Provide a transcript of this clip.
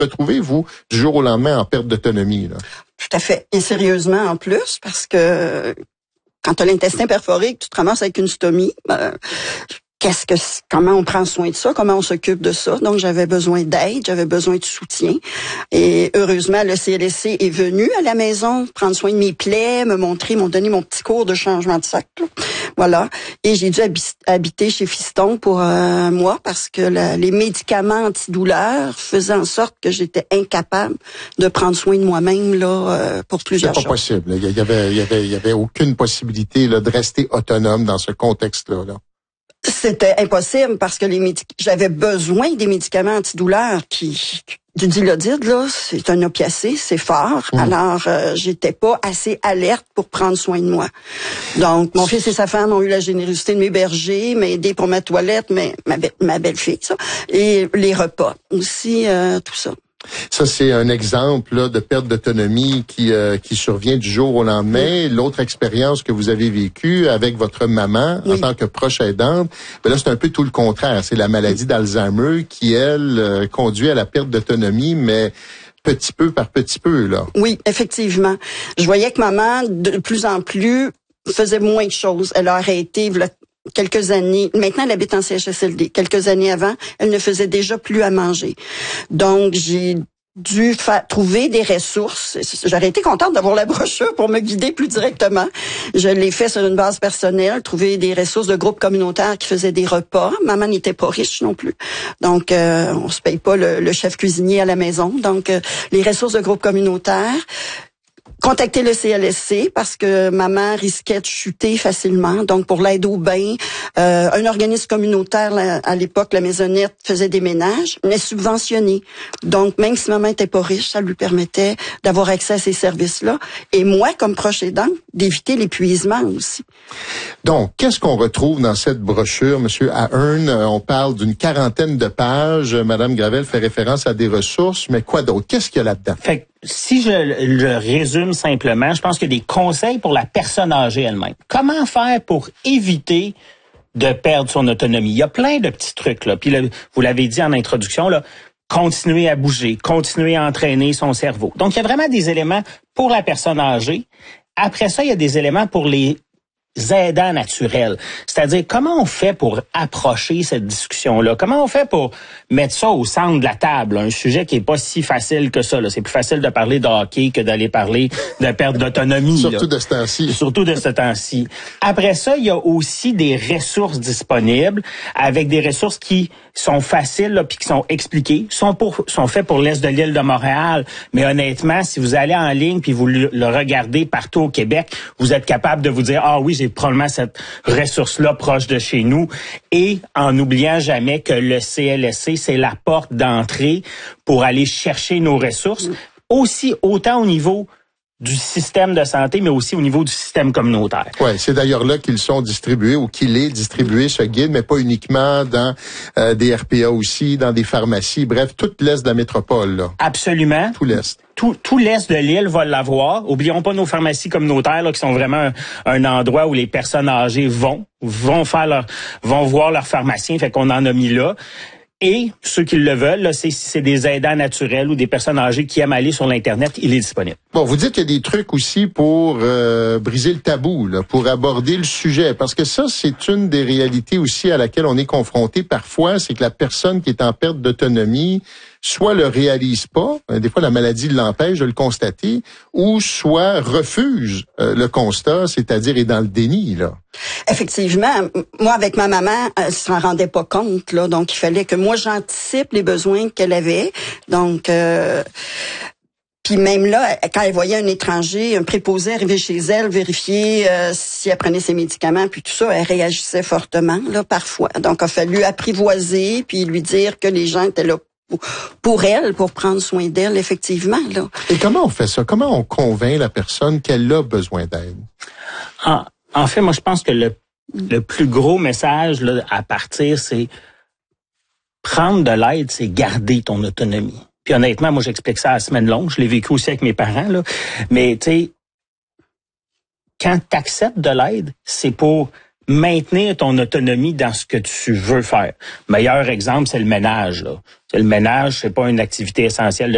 retrouvez, vous, du jour au lendemain en perte d'autonomie, là. Tout à fait. Et sérieusement en plus, parce que quand tu as l'intestin perforé, que tu te ramasses avec une stomie, comment on prend soin de ça, comment on s'occupe de ça. Donc, j'avais besoin d'aide, j'avais besoin de soutien. Et heureusement, le CLSC est venu à la maison prendre soin de mes plaies, m'ont donné mon petit cours de changement de sac. Là. Voilà. Et j'ai dû habiter chez Fiston pour un mois parce que les médicaments antidouleurs faisaient en sorte que j'étais incapable de prendre soin de moi-même là pour plusieurs choses. C'est pas possible. Il y avait aucune possibilité là, de rester autonome dans ce contexte-là. Là. C'était impossible parce que j'avais besoin des médicaments antidouleurs du Dilaudid, là, c'est un opiacé, c'est fort. Alors, j'étais pas assez alerte pour prendre soin de moi. Donc, mon fils et sa femme ont eu la générosité de m'héberger, m'aider pour ma toilette, ma belle-fille, ça, et les repas aussi, tout ça. Ça, c'est un exemple là, de perte d'autonomie qui survient du jour au lendemain. L'autre expérience que vous avez vécue avec votre maman en tant que proche aidante, ben là, c'est un peu tout le contraire. C'est la maladie d'Alzheimer qui, elle, conduit à la perte d'autonomie, mais petit peu par petit peu, là. Oui, effectivement. Je voyais que maman, de plus en plus, faisait moins de choses. Elle a arrêté quelques années. Maintenant, elle habite en CHSLD. Quelques années avant, elle ne faisait déjà plus à manger. Donc, j'ai dû trouver des ressources. J'aurais été contente d'avoir la brochure pour me guider plus directement. Je l'ai fait sur une base personnelle, trouver des ressources de groupes communautaires qui faisaient des repas. Maman n'était pas riche non plus. Donc, on se paye pas le chef cuisinier à la maison. Donc, les ressources de groupes communautaires. Contacter le CLSC parce que maman risquait de chuter facilement. Donc, pour l'aide au bain, un organisme communautaire, à l'époque, la Maisonnette, faisait des ménages, mais subventionné. Donc, même si maman était pas riche, ça lui permettait d'avoir accès à ces services-là. Et moi, comme proche aidante, d'éviter l'épuisement aussi. Donc, qu'est-ce qu'on retrouve dans cette brochure, Monsieur Ahern? On parle d'une 40aine de pages. Madame Gravel fait référence à des ressources, mais quoi d'autre? Qu'est-ce qu'il y a là-dedans? Fait que, si je le résume simplement, je pense qu'il y a des conseils pour la personne âgée elle-même. Comment faire pour éviter de perdre son autonomie? Il y a plein de petits trucs, là. Puis là, vous l'avez dit en introduction, là, continuer à bouger, continuer à entraîner son cerveau. Donc, il y a vraiment des éléments pour la personne âgée. Après ça, il y a des éléments pour les aidants naturels. C'est-à-dire, comment on fait pour approcher cette discussion-là? Comment on fait pour mettre ça au centre de la table? Un sujet qui est pas si facile que ça, là. C'est plus facile de parler de hockey que d'aller parler de perte d'autonomie. Surtout de ce temps-ci. Surtout de ce temps-ci. Après ça, il y a aussi des ressources disponibles, avec des ressources qui sont faciles, là, puis qui sont expliquées, sont faits pour l'Est de l'île de Montréal. Mais honnêtement, si vous allez en ligne puis vous le regardez partout au Québec, vous êtes capable de vous dire, ah oui, j'ai probablement cette ressource-là proche de chez nous. Et en n'oubliant jamais que le CLSC, c'est la porte d'entrée pour aller chercher nos ressources, aussi autant au niveau du système de santé, mais aussi au niveau du système communautaire. Ouais, c'est d'ailleurs là qu'ils sont distribués ou qu'il est distribué, ce guide, mais pas uniquement dans des RPA aussi, dans des pharmacies, bref, tout l'Est de la métropole, là. Absolument. Tout l'Est. Tout l'Est de l'île va l'avoir. Oublions pas nos pharmacies communautaires, là, qui sont vraiment un endroit où les personnes âgées vont voir leur pharmacien, fait qu'on en a mis là. Et ceux qui le veulent, là, c'est des aidants naturels ou des personnes âgées qui aiment aller sur l'Internet, il est disponible. Bon, vous dites qu'il y a des trucs aussi pour briser le tabou, là, pour aborder le sujet, parce que ça, c'est une des réalités aussi à laquelle on est confronté parfois, c'est que la personne qui est en perte d'autonomie soit le réalise pas, des fois la maladie l'empêche de le constater, ou soit refuse le constat, c'est-à-dire est dans le déni, là. Effectivement, moi avec ma maman, elle s'en rendait pas compte, là, donc il fallait que moi j'anticipe les besoins qu'elle avait. Donc puis même là, quand elle voyait un étranger, un préposé arriver chez elle, vérifier si elle prenait ses médicaments, puis tout ça, elle réagissait fortement, là, parfois. Donc, il a fallu apprivoiser, puis lui dire que les gens étaient là pour elle, pour prendre soin d'elle, effectivement, là. Et comment on fait ça? Comment on convainc la personne qu'elle a besoin d'aide? En fait, moi, je pense que le plus gros message là, à partir, c'est prendre de l'aide, c'est garder ton autonomie. Puis honnêtement, moi, j'explique ça à la semaine longue. Je l'ai vécu aussi avec mes parents, là. Mais, tu sais, quand tu acceptes de l'aide, c'est pour maintenir ton autonomie dans ce que tu veux faire. Meilleur exemple, c'est le ménage, là. Le ménage, c'est pas une activité essentielle de